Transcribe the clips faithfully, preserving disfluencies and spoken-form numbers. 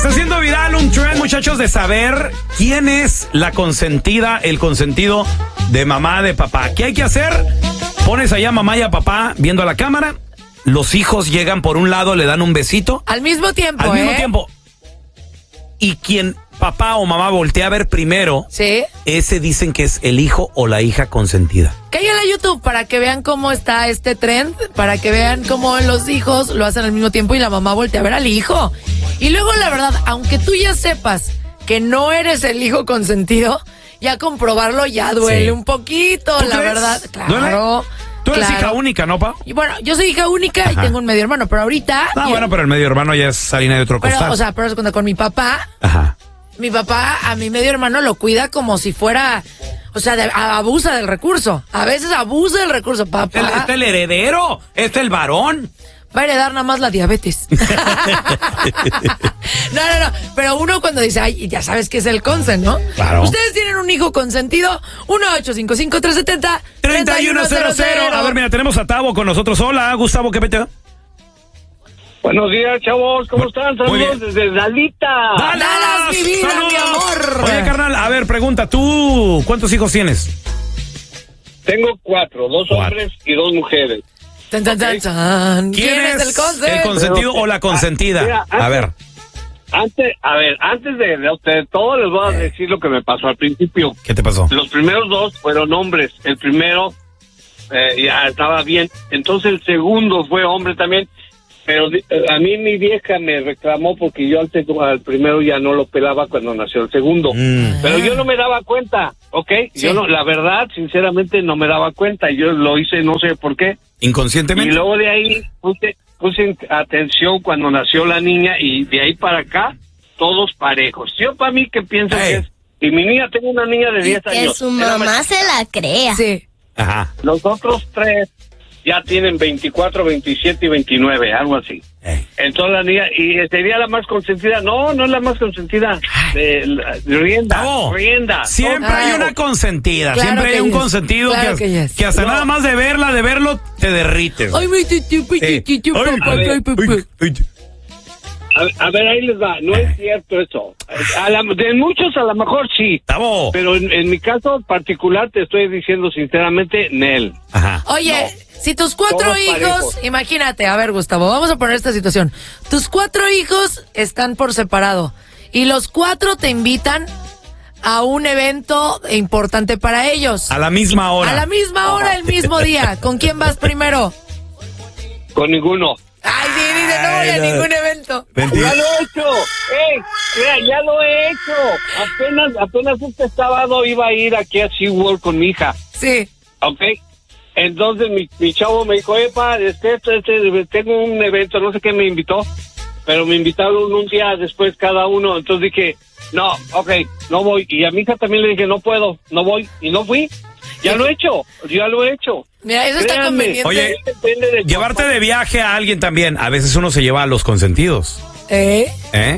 está haciendo viral un trend, muchachos, de saber quién es la consentida, el consentido de mamá, de papá. ¿Qué hay que hacer? Pones allá a mamá y a papá viendo a la cámara. Los hijos llegan por un lado, le dan un besito. Al mismo tiempo, Al ¿eh? mismo tiempo. Y quien papá o mamá voltea a ver primero, ¿sí? Ese dicen que es el hijo o la hija consentida. Cállale a YouTube para que vean cómo está este trend, para que vean cómo los hijos lo hacen al mismo tiempo y la mamá voltea a ver al hijo. Y luego, la verdad, aunque tú ya sepas que no eres el hijo consentido, ya comprobarlo ya duele Sí. un poquito, ¿Tú la crees? verdad. ¿Duele? Claro. Tú eres claro. hija única, ¿no, pa? Y bueno, yo soy hija única. Ajá. Y tengo un medio hermano, pero ahorita... Ah, yo, bueno, pero el medio hermano ya es harina de otro pero, costal. o sea, pero cuando con mi papá... Ajá. Mi papá a mi medio hermano lo cuida como si fuera, o sea, de, a, abusa del recurso. A veces abusa del recurso, papá. Este es el heredero, este es el varón. Va a heredar nada más la diabetes. No, no, no. Pero uno cuando dice, ay, ya sabes que es el consen, ¿no? Claro. Ustedes tienen un hijo consentido. uno ocho cinco cinco, tres siete cero, treinta y uno cero cero. A ver, mira, tenemos a Tavo con nosotros. Hola, Gustavo, ¿qué peteo? Buenos días, chavos, ¿cómo están? Muy Saludos desde Dalita. Dallas, mi vida, ¡Saludos! mi amor. Oye, carnal, a ver, pregunta, ¿tú cuántos hijos tienes? Tengo cuatro, dos Cuatro. hombres y dos mujeres. Tan, tan, tan, tan. ¿Quién, es el consen? el consentido Pero, o la consentida? ah, mira, antes- a ver. Antes, a ver, antes de, de, de todo les voy a decir lo que me pasó al principio. ¿Qué te pasó? Los primeros dos fueron hombres. El primero eh, ya estaba bien. Entonces el segundo fue hombre también. Pero eh, a mí mi vieja me reclamó porque yo al, seg- al primero ya no lo pelaba cuando nació el segundo. Mm. Pero yo no me daba cuenta, ¿ok? Sí. Yo no, la verdad, sinceramente, no me daba cuenta. Yo lo hice, no sé por qué. Y ¿Inconscientemente? luego de ahí puse, puse atención cuando nació la niña y de ahí para acá, todos parejos. Yo para mí que pienso Hey. que es... Y mi niña, tengo una niña de Y diez que años. su Era mamá más- se la crea. Sí. Ajá. Los otros tres ya tienen veinticuatro, veintisiete y veintinueve, algo así. Ey. Entonces la niña, y sería la más consentida. No, no es la más consentida. De, la- de rienda, Tavo, rienda. siempre Todo. hay una consentida, Claro siempre que hay un yes. consentido Claro que, que yes. que hasta No. nada más de verla, de verlo, te derrites. Ay, mi titi, mi Sí. titi, Ay, papá, a ver, ay, papá. Uy, uy. A, a ver, ahí les va. No es cierto eso. A la- de muchos a lo mejor sí. Tavo. Pero en, en mi caso particular te estoy diciendo sinceramente, Nel. Ajá. Oye, No. si tus cuatro Todos hijos, parejos. imagínate, a ver, Gustavo, vamos a poner esta situación. Tus cuatro hijos están por separado y los cuatro te invitan a un evento importante para ellos. A la misma hora. A la misma hora, el mismo día. ¿Con quién vas primero? Con ninguno. Ay, sí, dice, no voy a Ay, no. ningún evento. Mentira. Ya lo he hecho. ¡Ey! Mira, ya lo he hecho. Apenas, apenas este sábado iba a ir aquí a SeaWorld con mi hija. Sí. ¿Ok? Entonces mi, mi chavo me dijo, oye, pa, este, este, este, tengo un evento, no sé qué me invitó, pero me invitaron un día después cada uno. Entonces dije, no, ok, no voy. Y a mi hija también le dije, no puedo, no voy. Y no fui. Ya lo he hecho, ya lo he hecho. Mira, eso está Créanme. conveniente. Oye, Depende del llevarte papá. de viaje a alguien también. A veces uno se lleva a los consentidos. ¿Eh? ¿Eh?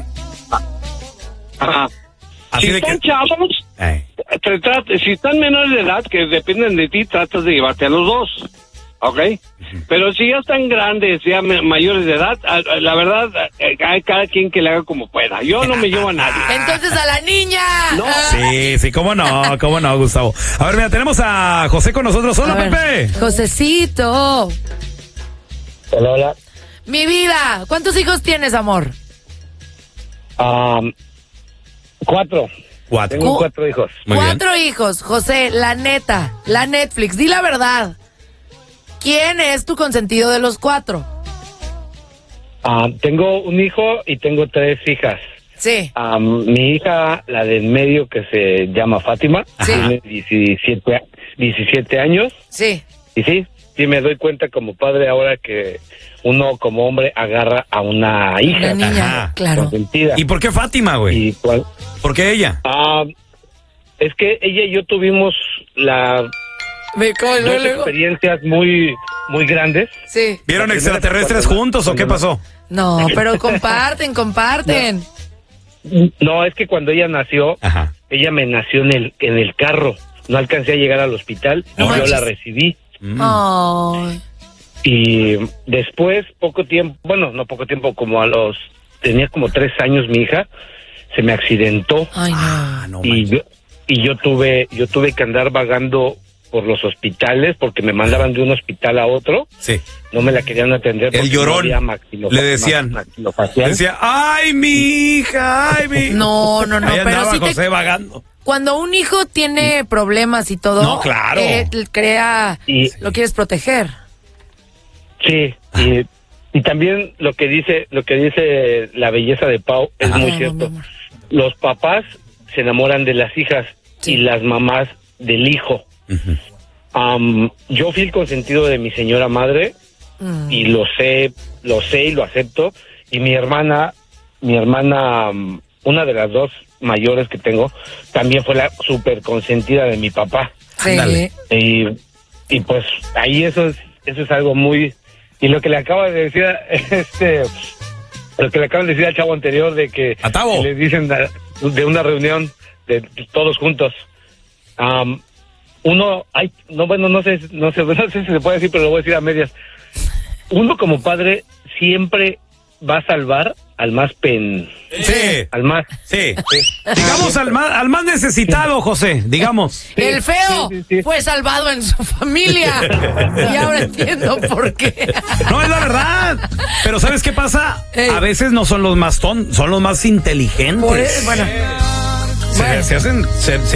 Ajá. Así Si de están que. chavos, Eh. te trata- si están menores de edad, que dependen de ti, tratas de llevarte a los dos, ¿ok? Pero si ya están grandes, ya me- mayores de edad, a- a- la verdad, eh, hay cada quien que le haga como pueda. Yo no me llevo a nadie. Entonces a la niña. No. Ah. Sí, sí, cómo no, cómo no, Gustavo. A ver, mira, tenemos a José con nosotros. A Hola, ver, Pepe. Josecito. Hola, hola. Mi vida, ¿cuántos hijos tienes, amor? Um, cuatro. Cuatro. Tengo Cu- cuatro hijos. Muy bien. Cuatro hijos, José, la neta, la Netflix, di la verdad. ¿Quién es tu consentido de los cuatro? Ah, tengo un hijo y tengo tres hijas. Sí. Ah, mi hija, la del medio, que se llama Fátima, Sí. tiene diecisiete, diecisiete años. Sí. Y sí, sí me doy cuenta como padre ahora que uno como hombre agarra a una hija Una niña, Ajá. claro. consentida. ¿Y por qué Fátima, güey? Y cual- ¿Por qué ella? ah, es que ella y yo tuvimos la Me co- dos luego, luego. experiencias muy muy grandes. Sí. ¿Vieron La primera extraterrestres fue cuando- juntos o qué cuando- pasó? No, pero comparten, comparten. No, es que cuando ella nació, Ajá. ella me nació en el en el carro. No alcancé a llegar al hospital y No yo manches. la recibí. Mm. Ay. Y después, poco tiempo, bueno, no poco tiempo, como a los tenía como tres años mi hija, se me accidentó. Ay, no. Ah, no, y man. yo, y yo tuve, yo tuve que andar vagando por los hospitales porque me mandaban de un hospital a otro. Sí. No me la querían atender. El porque llorón, no había maxilo- le decían. maxilofacial. Decía, ay, mi hija, ay, mi... No, no, no, Ahí pero andaba sí te- José vagando. Cuando un hijo tiene problemas y todo, No, claro. eh, crea, Y- lo quieres proteger. Sí, y, y también lo que dice, lo que dice la belleza de Pau es Ajá. muy Ay, cierto. mi amor. Los papás se enamoran de las hijas Sí. y las mamás del hijo. Am, yo fui el consentido de mi señora madre Mm. y lo sé, lo sé y lo acepto. Y mi hermana, mi hermana, am, una de las dos mayores que tengo, también fue la super consentida de mi papá. Sí. Ándale. Y, y pues ahí eso es, eso es algo muy... Y lo que le acaba de decir, a- este, lo que le acaban de decir al chavo anterior de que ¿A Tavo? le dicen a- de una reunión de todos juntos. Am, uno, hay, no, bueno, no sé, no sé, no sé si se puede decir, pero lo voy a decir a medias. Uno como padre siempre va a salvar al más pen, Sí, al más... sí. Digamos al más, al más necesitado, José, digamos. El feo sí, sí, sí. fue salvado en su familia. Y ahora entiendo por qué. No, es la verdad. Pero ¿sabes qué pasa? Ey. A veces no son los más ton, son los más inteligentes. Por eso, bueno. Se, Bueno. se hacen, se, se